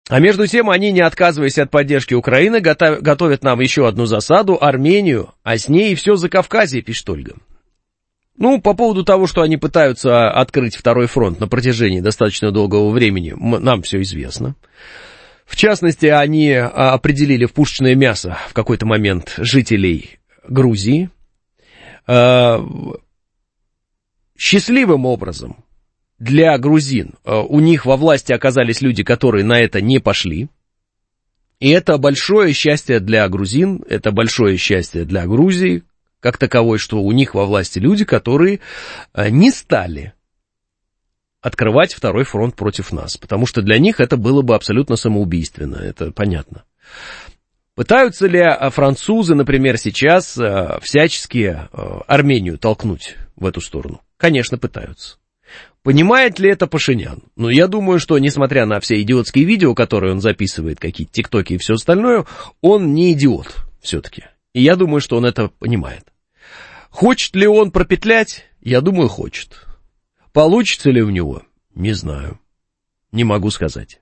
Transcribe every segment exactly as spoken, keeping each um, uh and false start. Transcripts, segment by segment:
А между тем они, не отказываясь от поддержки Украины, готов, готовят нам еще одну засаду, Армению, а с ней и все Закавказье, пишет Ольга. Ну, по поводу того, что они пытаются открыть второй фронт на протяжении достаточно долгого времени, нам все известно. В частности, они определили в пушечное мясо в какой-то момент жителей Грузии. Счастливым образом для грузин у них во власти оказались люди, которые на это не пошли. И это большое счастье для грузин, это большое счастье для Грузии, как таковой, что у них во власти люди, которые не стали открывать второй фронт против нас, потому что для них это было бы абсолютно самоубийственно, это понятно. Пытаются ли французы, например, сейчас всячески Армению толкнуть в эту сторону? Конечно, пытаются. Понимает ли это Пашинян? Ну, я думаю, что, несмотря на все идиотские видео, которые он записывает, какие-то тиктоки и все остальное, он не идиот все-таки. И я думаю, что он это понимает. Хочет ли он пропетлять? Я думаю, хочет. Получится ли у него? Не знаю. Не могу сказать.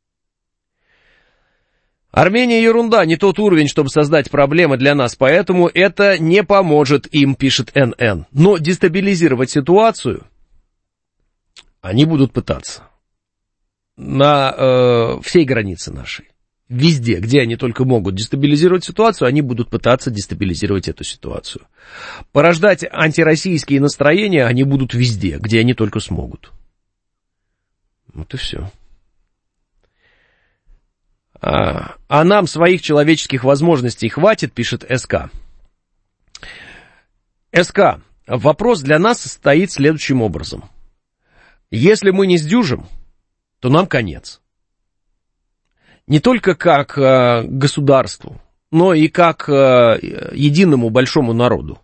Армения ерунда, не тот уровень, чтобы создать проблемы для нас, поэтому это не поможет им, пишет эн эн. Но дестабилизировать ситуацию они будут пытаться на э, всей границе нашей. Везде, где они только могут дестабилизировать ситуацию, они будут пытаться дестабилизировать эту ситуацию. Порождать антироссийские настроения они будут везде, где они только смогут. Вот и все. А, а нам своих человеческих возможностей хватит, пишет СК. СК, вопрос для нас стоит следующим образом. Если мы не сдюжим, то нам конец. Не только как э, государству, но и как э, единому большому народу.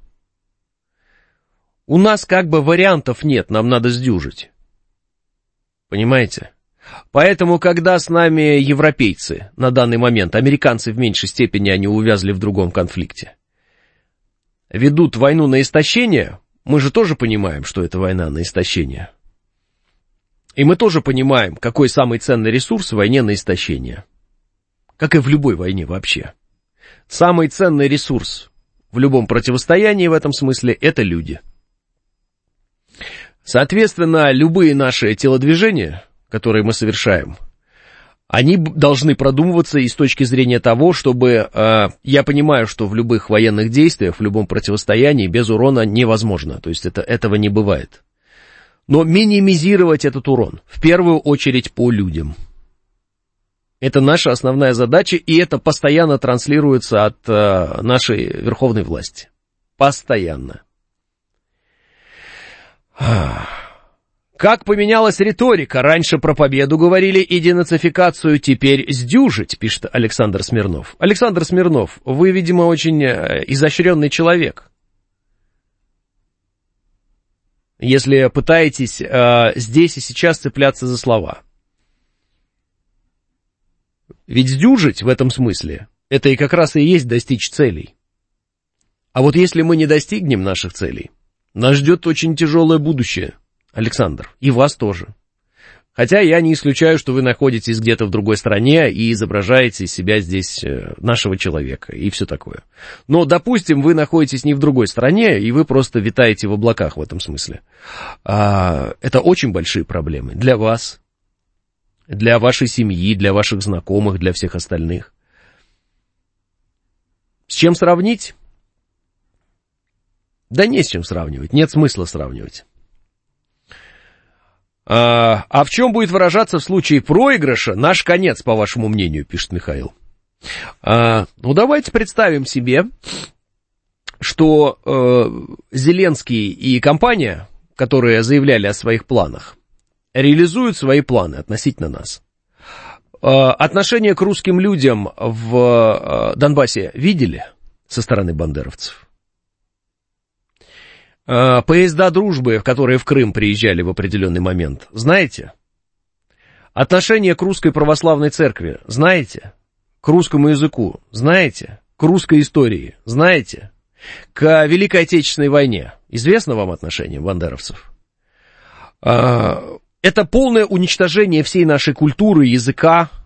У нас как бы вариантов нет, нам надо сдюжить. Понимаете? Поэтому, когда с нами европейцы на данный момент, американцы в меньшей степени, они увязли в другом конфликте, ведут войну на истощение, мы же тоже понимаем, что это война на истощение. И мы тоже понимаем, какой самый ценный ресурс в войне на истощение. Как и в любой войне вообще. Самый ценный ресурс в любом противостоянии в этом смысле — это люди. Соответственно, любые наши телодвижения, которые мы совершаем, они должны продумываться и с точки зрения того, чтобы... Э, я понимаю, что в любых военных действиях, в любом противостоянии без урона невозможно. То есть это, этого не бывает. Но минимизировать этот урон, в первую очередь по людям. Это наша основная задача, и это постоянно транслируется от э, нашей верховной власти. Постоянно. Как поменялась риторика? Раньше про победу говорили и денацификацию, теперь сдюжить, пишет Александр Смирнов. Александр Смирнов, вы, видимо, очень изощренный человек. Если пытаетесь э, здесь и сейчас цепляться за слова. Ведь сдюжить в этом смысле, это и как раз и есть достичь целей. А вот если мы не достигнем наших целей, нас ждет очень тяжелое будущее, Александр, и вас тоже. Хотя я не исключаю, что вы находитесь где-то в другой стране и изображаете из себя здесь нашего человека и все такое. Но, допустим, вы находитесь не в другой стране, и вы просто витаете в облаках в этом смысле. А, это очень большие проблемы для вас, для вашей семьи, для ваших знакомых, для всех остальных. С чем сравнить? Да не с чем сравнивать, нет смысла сравнивать. А, а в чем будет выражаться в случае проигрыша наш конец, по вашему мнению, пишет Михаил. А, ну, давайте представим себе, что э, Зеленский и компания, которые заявляли о своих планах, реализуют свои планы относительно нас. Э, отношение к русским людям в э, Донбассе видели со стороны бандеровцев? Поезда дружбы, которые в Крым приезжали в определенный момент, знаете? Отношение к русской православной церкви, знаете? К русскому языку, знаете? К русской истории, знаете? К Великой Отечественной войне, известно вам отношение бандеровцев? Это полное уничтожение всей нашей культуры, языка,